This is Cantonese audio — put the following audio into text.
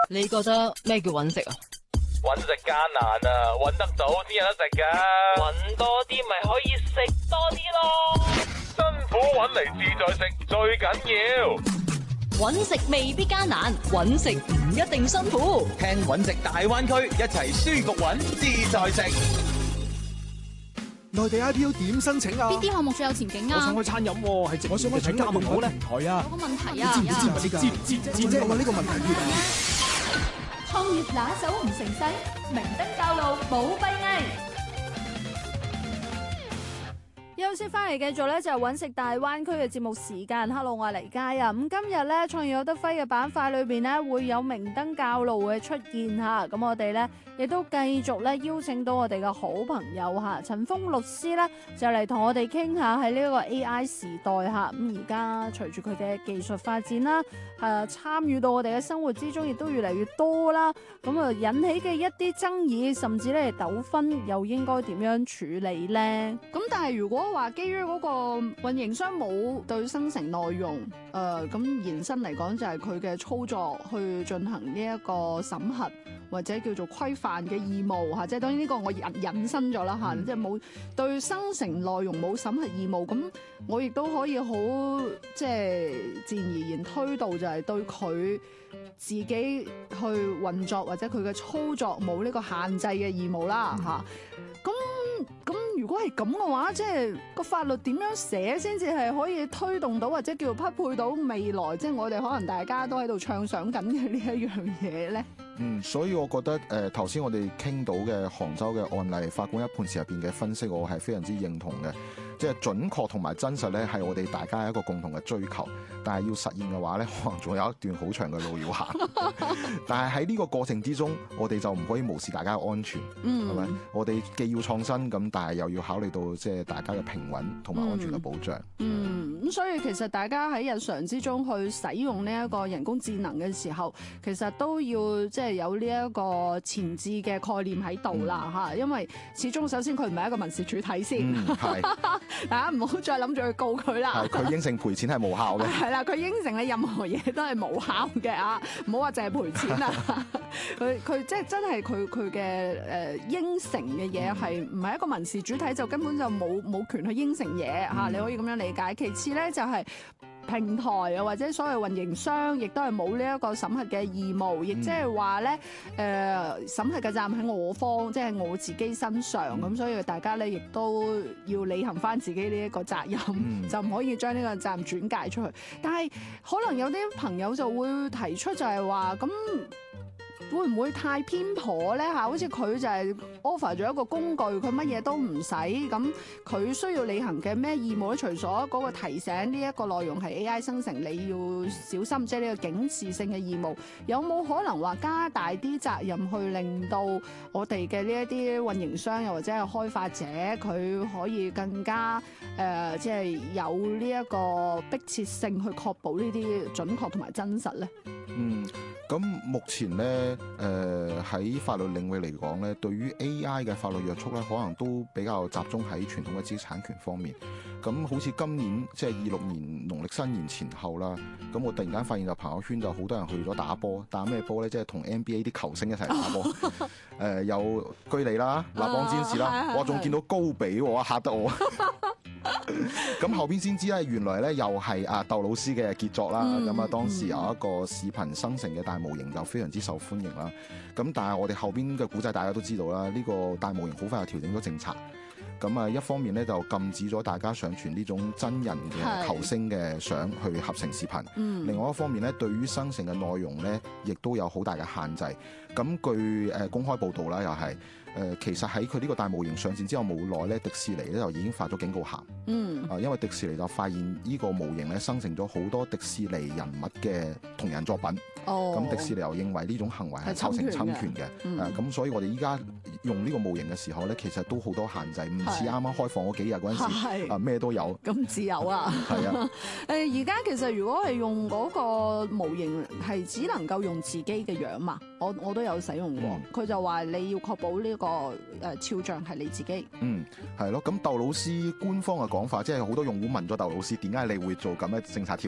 你覺得咩叫揾食啊？ 揾食艱難啊，揾得到先有得食噶。揾多啲咪可以食多啲咯。辛苦揾嚟自在食最緊要。 揾食未必艱難，揾食唔一定辛苦。 聽揾食大灣區，一齊舒服揾，自在食。 內地 IPO 點申請啊？ 邊啲項目最有前景啊？ 我想開餐飲喎，係我想請加盟好咧平台啊！ 有個問題啊！ 知我呢個問題創業拿手唔成世，明燈教路冇閉翳。 休息翻嚟繼續咧就係揾食大灣區嘅節目時間。Hello， 我係黎佳啊。咁今日咧創業有得揮嘅板塊裏邊咧會有明燈教路嘅出現吓。咁我哋咧亦都繼續咧邀請到我哋嘅好朋友吓陳鋒律師咧就嚟同我哋傾下喺呢個 AI 時代吓。咁而家隨住佢嘅技術發展啦，參與到我哋嘅生活之中亦都越嚟越多啦。咁啊引起嘅一啲爭議甚至咧糾紛又應該點樣處理咧？咁但係如果話基於嗰個運營商冇對生成內容，咁延伸嚟講就係佢嘅操作去進行呢一個審核或者叫做規範嘅義務嚇，即係當然呢個我引申咗啦嚇，即係冇對生成內容冇審核義務，咁我亦都可以好即係自然而然推導就係對佢自己去運作或者佢嘅操作冇呢個限制嘅義務啦嚇。咁如果係咁嘅話，即係個法律點樣寫先至係可以推動到或者叫匹配到未來，即係我哋可能大家都喺度暢想緊嘅呢一樣嘢咧？ 所以我覺得頭先我哋傾到嘅杭州嘅案例，法官一判詞入邊嘅分析，我係非常之認同嘅。即係準確同埋真實咧，係我哋大家一個共同嘅追求。但係要實現嘅話咧，可能仲有一段好長嘅路要行。但係喺呢個過程之中，我哋就唔可以無視大家嘅安全，係咪？我哋既要創新咁，但係又要考慮到即係大家嘅平穩同埋安全嘅保障。 咁所以其實大家喺日常之中去使用呢一個人工智能嘅時候，其實都要即係有呢一個前置嘅概念喺度啦嚇，因為始終首先佢唔係一個民事主體先，大家唔好再諗住去告佢啦。 佢應承賠錢係無效嘅。 係啦，佢應承你任何嘢都係無效嘅啊！唔好話淨係賠錢啊！佢即係真係佢嘅應承嘅嘢係唔係一個民事主體，就根本就冇權去應承嘢嚇。你可以咁樣理解。其次咧就係平台啊，或者所謂運營商，亦都係冇呢一個審核嘅義務，亦即係話咧審核嘅責任喺我方，即係我自己身上。咁所以大家咧亦都要履行翻自己呢一個責任，就唔可以將呢個責任轉介出去。但係可能有啲朋友就會提出就係話咁。會唔會太偏頗咧嚇？好似佢就係 offer 咗一個工具，佢乜嘢都唔使，咁佢需要履行嘅咩義務咧？除咗嗰個提醒呢一個內容係 AI 生成，你要小心，即係呢個警示性嘅義務，有冇可能話加大啲責任去令到我哋嘅呢一啲運營商又或者係開發者，佢可以更加即係有呢一個迫切性去確保呢啲準確同埋真實咧？ 咁目前咧，喺法律領域嚟講咧，對於 AI 嘅法律約束咧，可能都比較集中喺傳統嘅知識產權方面。咁好似今年即係26年農曆新年前後啦，咁我突然間發現就朋友圈就好多人去咗打波，打咩波咧？即係同 NBA 啲球星一齊打波。有居里啦、立邦戰士啦，我仲見到高比喎，嚇得我。咁後邊先知咧，原來咧又係竇老師嘅傑作啦。咁當時有一個視頻生成嘅大模型就非常之受歡迎啦。咁但係我哋後邊嘅古仔大家都知道啦，呢個大模型好快就調整咗政策。咁一方面咧就禁止咗大家上傳呢種真人嘅球星嘅相去合成視頻。另外一方面咧，對於生成嘅內容咧，亦都有好大嘅限制。咁據公開報道啦，又係。其實喺佢呢個大模型上線之後冇耐咧，迪士尼咧就已經發咗警告函。因為迪士尼就發現呢個模型咧生成咗好多迪士尼人物嘅同人作品。咁迪士尼又認為呢種行為係構成侵權嘅。咁所以我哋依家用呢個模型嘅時候咧，其實都好多限制，唔似啱啱開放嗰幾日嗰陣時咩都有。 咁自由啊！ 係啊。 而家其實如果係用嗰個模型係只能夠用自己嘅樣嘛，我都有使用過。佢就話你要確保呢個肖像係你自己。係咯。咁竇老師官方嘅講法，即係好多用戶問咗竇老師點解你會做咁嘅政策調